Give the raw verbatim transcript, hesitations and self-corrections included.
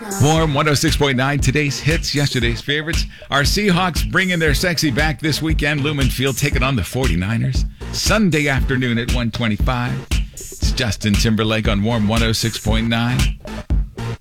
Warm one oh six point nine, today's hits, yesterday's favorites. Our Seahawks bringing their sexy back this weekend. Lumen Field taking on the forty-niners. Sunday afternoon at one twenty-five. It's Justin Timberlake on Warm one oh six point nine.